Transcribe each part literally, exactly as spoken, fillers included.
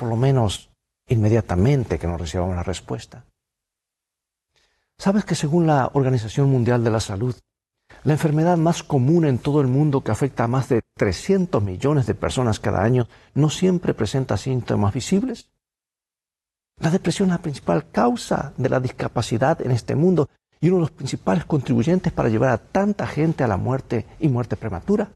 por lo menos inmediatamente que no recibamos la respuesta. ¿Sabes que según la Organización Mundial de la Salud, la enfermedad más común en todo el mundo que afecta a más de trescientos millones de personas cada año no siempre presenta síntomas visibles? La depresión es la principal causa de la discapacidad en este mundo y uno de los principales contribuyentes para llevar a tanta gente a la muerte y muerte prematura.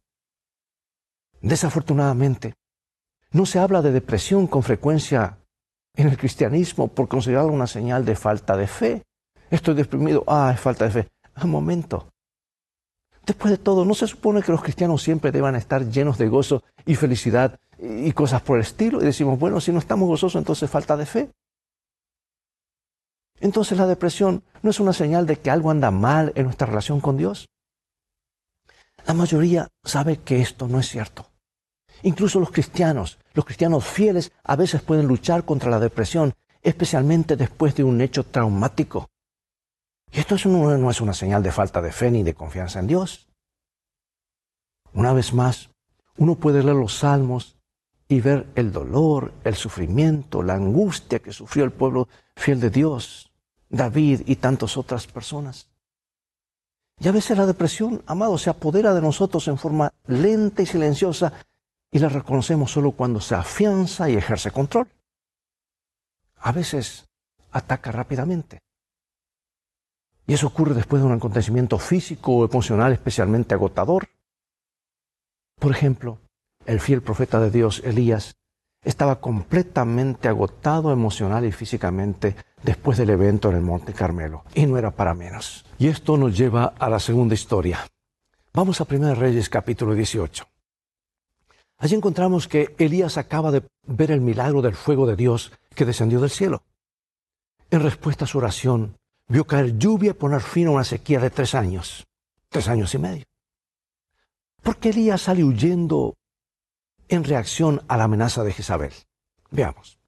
Desafortunadamente, no se habla de depresión con frecuencia en el cristianismo por considerarlo una señal de falta de fe. Estoy deprimido, ah, es falta de fe. Un momento. Después de todo, ¿no se supone que los cristianos siempre deban estar llenos de gozo y felicidad y cosas por el estilo? Y decimos, bueno, si no estamos gozosos, entonces falta de fe. Entonces la depresión no es una señal de que algo anda mal en nuestra relación con Dios. La mayoría sabe que esto no es cierto. Incluso los cristianos, los cristianos fieles, a veces pueden luchar contra la depresión, especialmente después de un hecho traumático. Y esto no, no es una señal de falta de fe ni de confianza en Dios. Una vez más, uno puede leer los Salmos y ver el dolor, el sufrimiento, la angustia que sufrió el pueblo fiel de Dios, David y tantas otras personas. Y a veces la depresión, amado, se apodera de nosotros en forma lenta y silenciosa y la reconocemos solo cuando se afianza y ejerce control. A veces ataca rápidamente. Y eso ocurre después de un acontecimiento físico o emocional especialmente agotador. Por ejemplo, el fiel profeta de Dios, Elías, estaba completamente agotado emocional y físicamente después del evento en el Monte Carmelo. Y no era para menos. Y esto nos lleva a la segunda historia. Vamos a Primera de Reyes, capítulo dieciocho. Allí encontramos que Elías acaba de ver el milagro del fuego de Dios que descendió del cielo. En respuesta a su oración, vio caer lluvia y poner fin a una sequía de tres años, tres años y medio. ¿Por qué Elías sale huyendo en reacción a la amenaza de Jezabel? Veamos.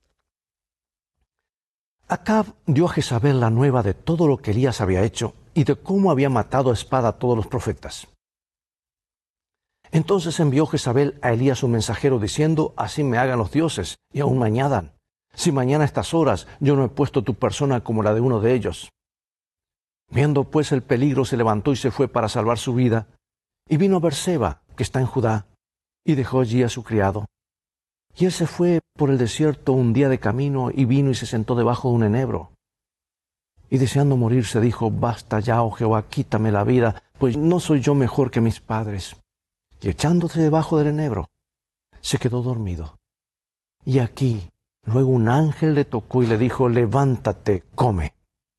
Acab dio a Jezabel la nueva de todo lo que Elías había hecho y de cómo había matado a espada a todos los profetas. Entonces envió Jezabel a Elías un mensajero diciendo, así me hagan los dioses y aún me añadan. Si mañana a estas horas yo no he puesto tu persona como la de uno de ellos. Viendo pues el peligro, se levantó y se fue para salvar su vida, y vino a Berseba, que está en Judá, y dejó allí a su criado. Y él se fue por el desierto un día de camino, y vino y se sentó debajo de un enebro. Y deseando morir se dijo, basta ya, oh Jehová, quítame la vida, pues no soy yo mejor que mis padres. Y echándose debajo del enebro, se quedó dormido. Y aquí, luego un ángel le tocó y le dijo, levántate, come.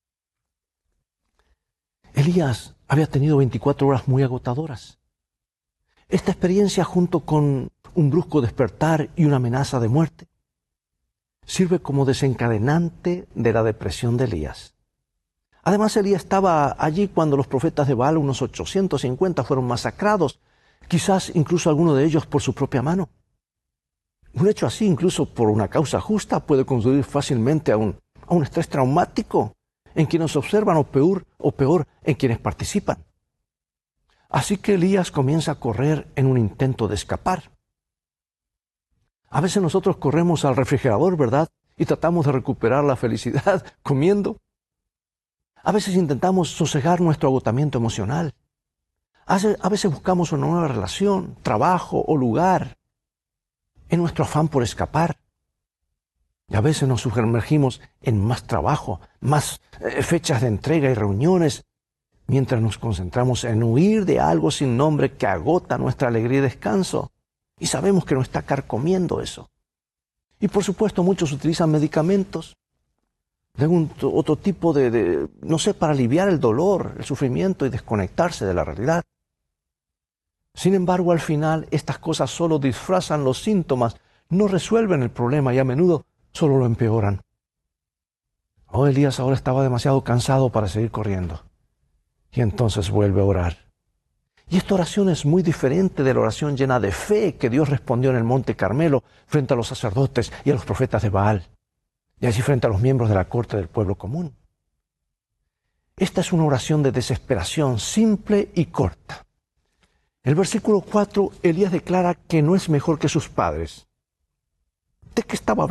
Elías había tenido veinticuatro horas muy agotadoras. Esta experiencia, junto con un brusco despertar y una amenaza de muerte, sirve como desencadenante de la depresión de Elías. Además, Elías estaba allí cuando los profetas de Baal, unos ochocientos cincuenta, fueron masacrados, quizás incluso alguno de ellos por su propia mano. Un hecho así, incluso por una causa justa, puede conducir fácilmente a un, a un estrés traumático en quienes observan o peor, o peor en quienes participan. Así que Elías comienza a correr en un intento de escapar. A veces nosotros corremos al refrigerador, ¿verdad? Y tratamos de recuperar la felicidad comiendo. A veces intentamos sosegar nuestro agotamiento emocional. A veces buscamos una nueva relación, trabajo o lugar en nuestro afán por escapar. Y a veces nos sumergimos en más trabajo, más eh, fechas de entrega y reuniones, mientras nos concentramos en huir de algo sin nombre que agota nuestra alegría y descanso. Y sabemos que nos está carcomiendo eso. Y por supuesto muchos utilizan medicamentos de algún otro tipo de, de, no sé, para aliviar el dolor, el sufrimiento y desconectarse de la realidad. Sin embargo, al final, estas cosas solo disfrazan los síntomas, no resuelven el problema y a menudo solo lo empeoran. Oh, Elías ahora estaba demasiado cansado para seguir corriendo. Y entonces vuelve a orar. Y esta oración es muy diferente de la oración llena de fe que Dios respondió en el Monte Carmelo frente a los sacerdotes y a los profetas de Baal, y allí frente a los miembros de la corte del pueblo común. Esta es una oración de desesperación, simple y corta. En el versículo cuatro, Elías declara que no es mejor que sus padres. ¿De qué estaba hablando?